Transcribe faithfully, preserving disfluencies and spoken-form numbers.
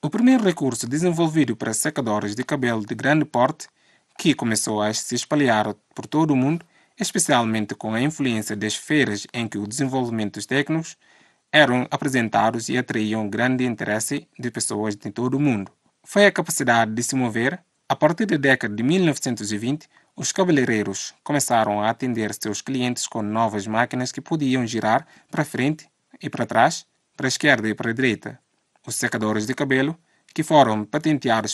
O primeiro recurso desenvolvido para secadores de cabelo de grande porte, que começou a se espalhar por todo o mundo, especialmente com a influência das feiras em que os desenvolvimentos técnicos eram apresentados e atraíam grande interesse de pessoas de todo o mundo. Foi a capacidade de se mover. A partir da década de mil novecentos e vinte, os cabeleireiros começaram a atender seus clientes com novas máquinas que podiam girar para frente e para trás, para a esquerda e para a direita. Os secadores de cabelo, que foram patenteados